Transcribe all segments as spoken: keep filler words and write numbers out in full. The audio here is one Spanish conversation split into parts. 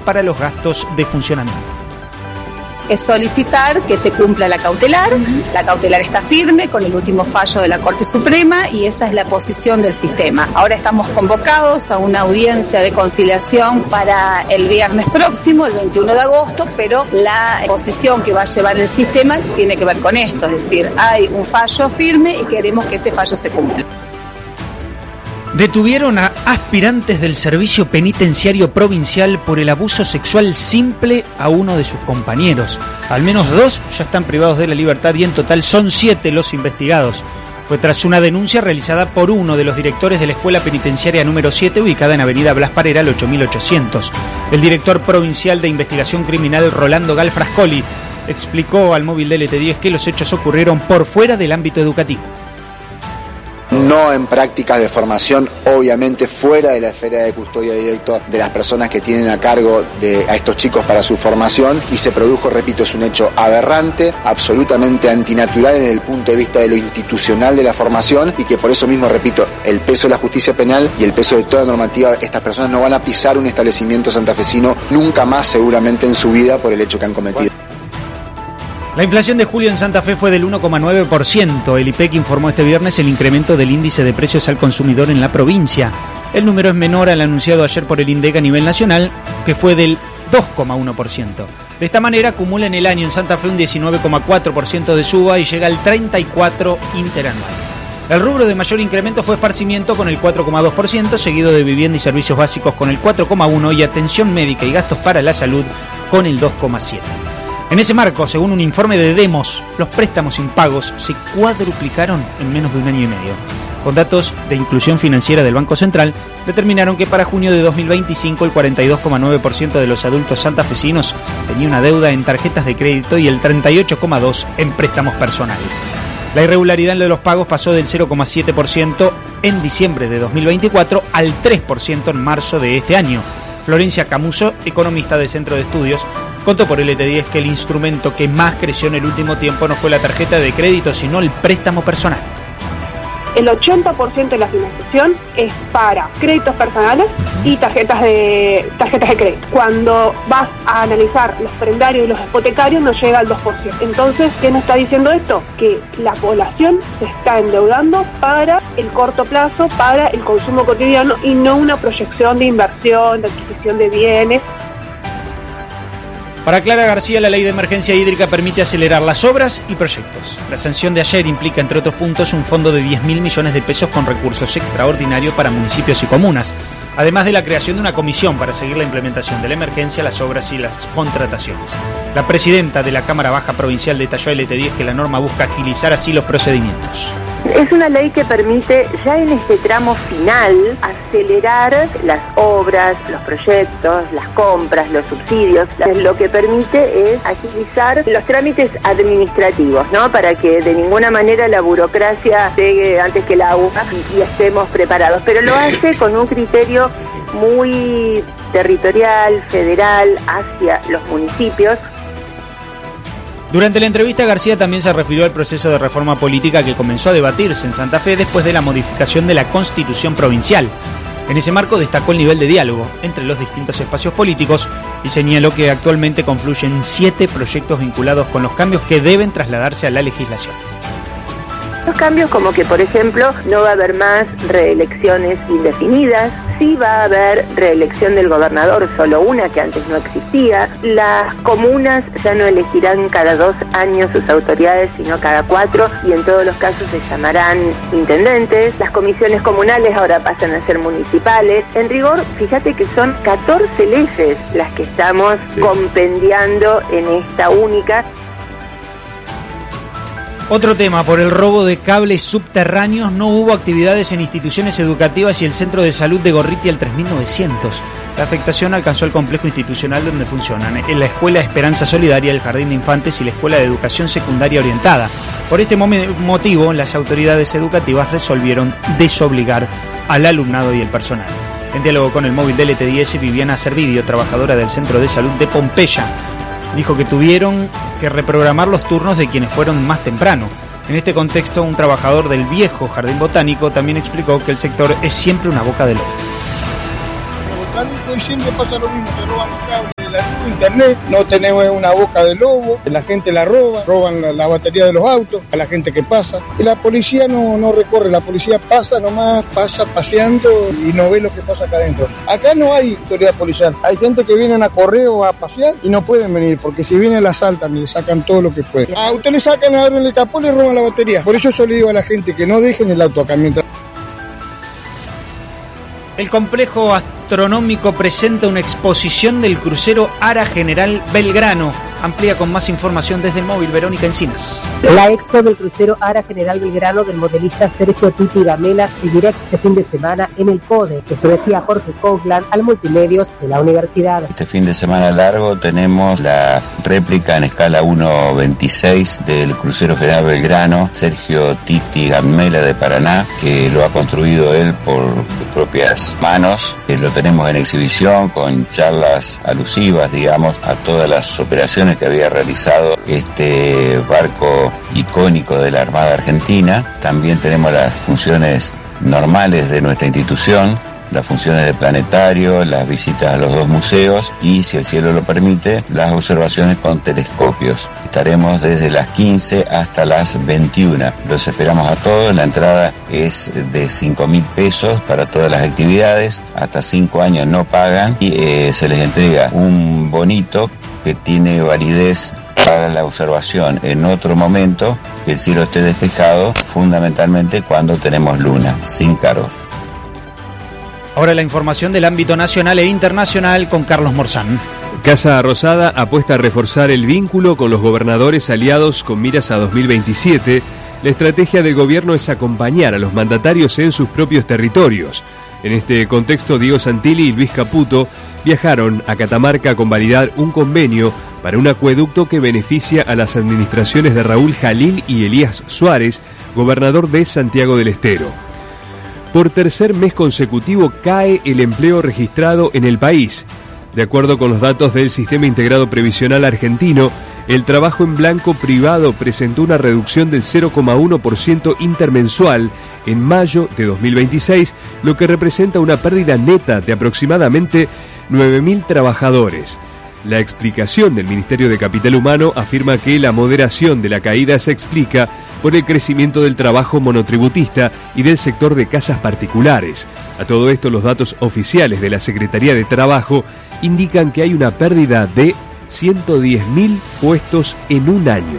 para los gastos de funcionamiento. Es solicitar que se cumpla la cautelar. La cautelar está firme con el último fallo de la Corte Suprema y esa es la posición del sistema. Ahora estamos convocados a una audiencia de conciliación para el viernes próximo, el veintiuno de agosto, pero la posición que va a llevar el sistema tiene que ver con esto, es decir, hay un fallo firme y queremos que ese fallo se cumpla. Detuvieron a aspirantes del Servicio Penitenciario Provincial por el abuso sexual simple a uno de sus compañeros. Al menos dos ya están privados de la libertad y en total son siete los investigados. Fue tras una denuncia realizada por uno de los directores de la Escuela Penitenciaria número siete, ubicada en Avenida Blas Parera, al ocho mil ochocientos. El director provincial de Investigación Criminal, Rolando Galfrascoli, explicó al móvil de L T diez que los hechos ocurrieron por fuera del ámbito educativo. No en prácticas de formación, obviamente fuera de la esfera de custodia directa de las personas que tienen a cargo de a estos chicos para su formación, y se produjo, repito, es un hecho aberrante, absolutamente antinatural en el punto de vista de lo institucional de la formación, y que por eso mismo, repito, el peso de la justicia penal y el peso de toda normativa, estas personas no van a pisar un establecimiento santafesino nunca más seguramente en su vida por el hecho que han cometido. La inflación de julio en Santa Fe fue del uno coma nueve por ciento. El I P E C informó este viernes el incremento del índice de precios al consumidor en la provincia. El número es menor al anunciado ayer por el INDEC a nivel nacional, que fue del dos coma uno por ciento. De esta manera acumula en el año en Santa Fe un diecinueve coma cuatro por ciento de suba y llega al treinta y cuatro por ciento interanual. El rubro de mayor incremento fue esparcimiento con el cuatro coma dos por ciento, seguido de vivienda y servicios básicos con el cuatro coma uno por ciento y atención médica y gastos para la salud con el dos coma siete por ciento. En ese marco, según un informe de Demos, los préstamos impagos se cuadruplicaron en menos de un año y medio. Con datos de inclusión financiera del Banco Central, determinaron que para junio de dos mil veinticinco el cuarenta y dos coma nueve por ciento de los adultos santafesinos tenía una deuda en tarjetas de crédito y el treinta y ocho coma dos por ciento en préstamos personales. La irregularidad de los pagos pasó del cero coma siete por ciento en diciembre de dos mil veinticuatro al tres por ciento en marzo de este año. Florencia Camuso, economista del Centro de Estudios, contó por L T diez que el instrumento que más creció en el último tiempo no fue la tarjeta de crédito, sino el préstamo personal. El ochenta por ciento de la financiación es para créditos personales y tarjetas de tarjetas de crédito. Cuando vas a analizar los prendarios y los hipotecarios no llega al dos por ciento. Entonces, ¿qué nos está diciendo esto? Que la población se está endeudando para el corto plazo, para el consumo cotidiano y no una proyección de inversión, de adquisición de bienes. Para Clara García, la ley de emergencia hídrica permite acelerar las obras y proyectos. La sanción de ayer implica, entre otros puntos, un fondo de diez mil millones de pesos con recursos extraordinarios para municipios y comunas, además de la creación de una comisión para seguir la implementación de la emergencia, las obras y las contrataciones. La presidenta de la Cámara Baja Provincial detalló a L T diez que la norma busca agilizar así los procedimientos. Es una ley que permite, ya en este tramo final, acelerar las obras, los proyectos, las compras, los subsidios. Lo que permite es agilizar los trámites administrativos, ¿no? Para que de ninguna manera la burocracia llegue antes que la agua y estemos preparados. Pero lo hace con un criterio muy territorial, federal, hacia los municipios. Durante la entrevista, García también se refirió al proceso de reforma política que comenzó a debatirse en Santa Fe después de la modificación de la Constitución provincial. En ese marco destacó el nivel de diálogo entre los distintos espacios políticos y señaló que actualmente confluyen siete proyectos vinculados con los cambios que deben trasladarse a la legislación. Los cambios como que, por ejemplo, no va a haber más reelecciones indefinidas, sí va a haber reelección del gobernador, solo una que antes no existía. Las comunas ya no elegirán cada dos años sus autoridades, sino cada cuatro, y en todos los casos se llamarán intendentes. Las comisiones comunales ahora pasan a ser municipales. En rigor, fíjate que son catorce leyes las que estamos sí. compendiando en esta única. Otro tema, por el robo de cables subterráneos no hubo actividades en instituciones educativas y el Centro de Salud de Gorriti al tres mil novecientos. La afectación alcanzó el complejo institucional donde funcionan en la Escuela Esperanza Solidaria, el Jardín de Infantes y la Escuela de Educación Secundaria Orientada. Por este motivo, las autoridades educativas resolvieron desobligar al alumnado y el personal. En diálogo con el móvil de L T diez, Viviana Servidio, trabajadora del Centro de Salud de Pompeya, dijo que tuvieron que reprogramar los turnos de quienes fueron más temprano. En este contexto, un trabajador del viejo Jardín Botánico también explicó que el sector es siempre una boca de lobo. En el botánico siempre pasa lo mismo, se roban los cables. la luz, internet, no tenemos una boca de lobo, la gente la roba, roban la, la batería de los autos, a la gente que pasa. Y la policía no, no recorre, la policía pasa nomás, pasa paseando y no ve lo que pasa acá adentro. Acá no hay autoridad policial, hay gente que vienen a correo a pasear y no pueden venir, porque si vienen la asaltan y le sacan todo lo que pueden. A usted le sacan, abren el capó y le roban la batería. Por eso yo le digo a la gente que no dejen el auto acá mientras... El complejo astronómico presenta una exposición del crucero Ara General Belgrano. Amplía con más información desde el móvil Verónica Encinas. La expo del crucero Ara General Belgrano del modelista Sergio Titi Gamela seguirá este fin de semana en el CODE. Esto decía Jorge Couglan al Multimedios de la universidad. Este fin de semana largo tenemos la réplica en escala uno veintiséis del crucero General Belgrano, Sergio Titi Gamela de Paraná, que lo ha construido él por sus propias manos. Que lo tenemos en exhibición con charlas alusivas, digamos, a todas las operaciones que había realizado este barco icónico de la Armada Argentina. También tenemos las funciones normales de nuestra institución, las funciones de planetario, las visitas a los dos museos y, si el cielo lo permite, las observaciones con telescopios. Estaremos desde las quince hasta las veintiuna. Los esperamos a todos. La entrada es de cinco mil pesos para todas las actividades. Hasta cinco años no pagan y eh, se les entrega un bonito que tiene validez para la observación en otro momento, que el cielo esté despejado, fundamentalmente cuando tenemos luna, sin cargo. Ahora la información del ámbito nacional e internacional con Carlos Morzán. Casa Rosada apuesta a reforzar el vínculo con los gobernadores aliados con miras a dos mil veintisiete. La estrategia del gobierno es acompañar a los mandatarios en sus propios territorios. En este contexto, Diego Santilli y Luis Caputo viajaron a Catamarca a convalidar un convenio para un acueducto que beneficia a las administraciones de Raúl Jalil y Elías Suárez, gobernador de Santiago del Estero. Por tercer mes consecutivo cae el empleo registrado en el país. De acuerdo con los datos del Sistema Integrado Previsional Argentino, el trabajo en blanco privado presentó una reducción del cero coma uno por ciento intermensual en mayo de dos mil veintiséis, lo que representa una pérdida neta de aproximadamente nueve mil trabajadores. La explicación del Ministerio de Capital Humano afirma que la moderación de la caída se explica por el crecimiento del trabajo monotributista y del sector de casas particulares. A todo esto, los datos oficiales de la Secretaría de Trabajo indican que hay una pérdida de ciento diez mil puestos en un año.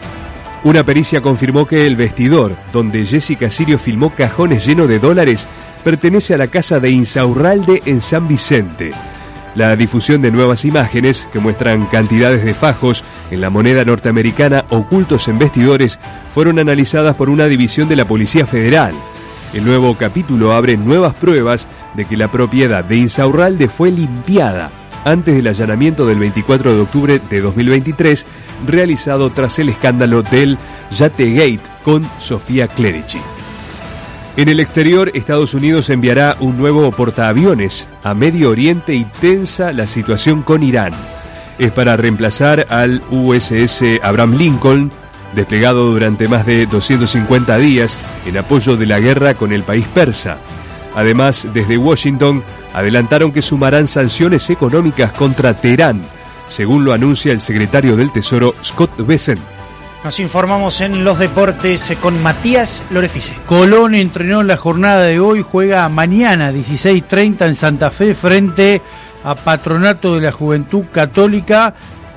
Una pericia confirmó que el vestidor, donde Jessica Sirio filmó cajones llenos de dólares, pertenece a la casa de Insaurralde en San Vicente. La difusión de nuevas imágenes que muestran cantidades de fajos en la moneda norteamericana ocultos en vestidores fueron analizadas por una división de la Policía Federal. El nuevo capítulo abre nuevas pruebas de que la propiedad de Insaurralde fue limpiada antes del allanamiento del veinticuatro de octubre de dos mil veintitrés, realizado tras el escándalo del Yategate con Sofía Clerici. En el exterior, Estados Unidos enviará un nuevo portaaviones a Medio Oriente y tensa la situación con Irán. Es para reemplazar al U S S Abraham Lincoln, desplegado durante más de doscientos cincuenta días en apoyo de la guerra con el país persa. Además, desde Washington, adelantaron que sumarán sanciones económicas contra Teherán, según lo anuncia el secretario del Tesoro Scott Bessent. Nos informamos en los deportes con Matías Lorefice. Colón entrenó en la jornada de hoy, juega mañana dieciséis treinta en Santa Fe frente a Patronato de la Juventud Católica.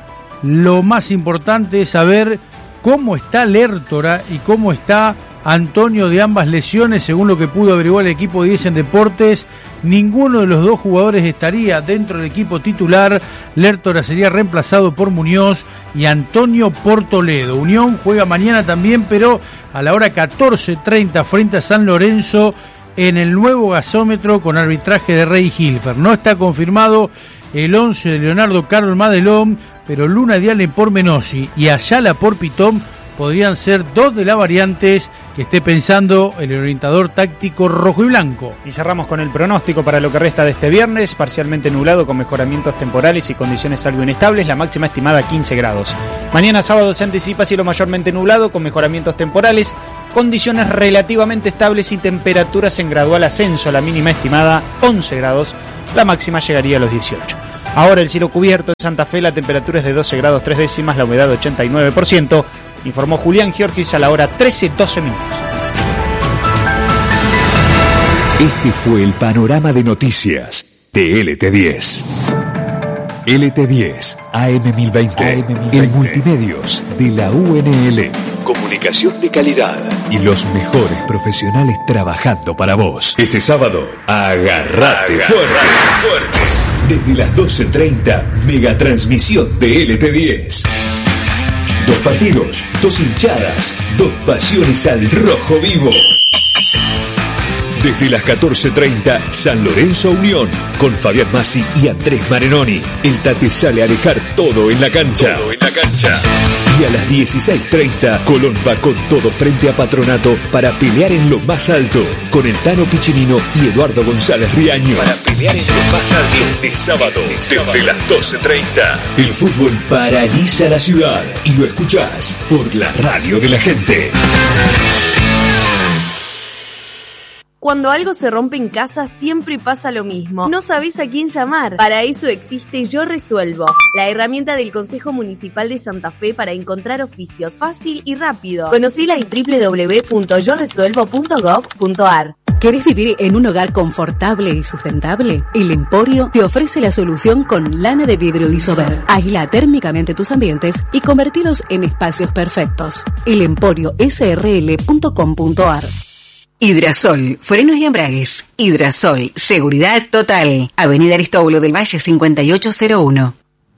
Lo más importante es saber cómo está Lertora y cómo está Antonio de ambas lesiones. Según lo que pudo averiguar el equipo de diez en Deportes, ninguno de los dos jugadores estaría dentro del equipo titular. Lertora sería reemplazado por Muñoz y Antonio por Toledo. Unión juega mañana también, pero a la hora catorce treinta frente a San Lorenzo en el nuevo gasómetro con arbitraje de Rey Hilfer. No está confirmado el once de Leonardo Carlos Madelón, pero Luna de Allen por Menossi y Ayala por Pitón podrían ser dos de las variantes que esté pensando el orientador táctico rojo y blanco. Y cerramos con el pronóstico para lo que resta de este viernes, parcialmente nublado con mejoramientos temporales y condiciones algo inestables, la máxima estimada quince grados. Mañana sábado se anticipa cielo mayormente nublado con mejoramientos temporales, condiciones relativamente estables y temperaturas en gradual ascenso, la mínima estimada once grados, la máxima llegaría a los dieciocho. Ahora el cielo cubierto en Santa Fe, la temperatura es de doce grados tres décimas, la humedad ochenta y nueve por ciento. Informó Julián Giorgis a la hora trece doce minutos. Este fue el panorama de noticias de L T diez. L T diez, A M mil veinte, A M mil veinte, el multimedios de la U N L. Comunicación de calidad y los mejores profesionales trabajando para vos. Este sábado, agarrate, agarrate fuerte, fuerte. Desde las doce treinta, megatransmisión de L T diez. Dos partidos, dos hinchadas, dos pasiones al rojo vivo. Desde las catorce treinta, San Lorenzo Unión, con Fabián Massi y Andrés Marenoni. El Tate sale a dejar todo en la cancha. Todo en la cancha. Y a las dieciséis treinta, Colón va con todo frente a Patronato para pelear en lo más alto, con el Tano Piccinino y Eduardo González Riaño. Para pelear en lo más alto. Este sábado, este sábado, desde las doce treinta, el fútbol paraliza la ciudad y lo escuchás por la radio de la gente. Cuando algo se rompe en casa, siempre pasa lo mismo. No sabés a quién llamar. Para eso existe Yo Resuelvo, la herramienta del Consejo Municipal de Santa Fe para encontrar oficios fácil y rápido. Conocila en doble u doble u doble u punto yo resuelvo punto gov punto ar. ¿Querés vivir en un hogar confortable y sustentable? El Emporio te ofrece la solución con lana de vidrio Isover. Aísla térmicamente tus ambientes y convertilos en espacios perfectos. El Emporio S R L punto com punto ar. Hidrasol, frenos y embragues. Hidrasol, seguridad total. Avenida Aristóbulo del Valle cincuenta y ocho cero uno.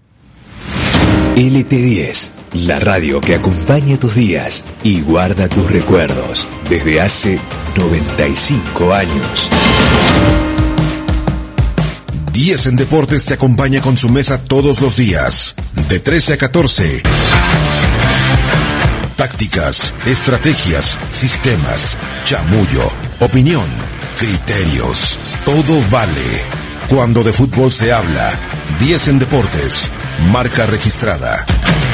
L T diez, la radio que acompaña tus días y guarda tus recuerdos desde hace noventa y cinco años. diez en Deportes te acompaña con su mesa todos los días, de trece a catorce. Tácticas, estrategias, sistemas, chamullo, opinión, criterios. Todo vale. Cuando de fútbol se habla, diez en Deportes, marca registrada.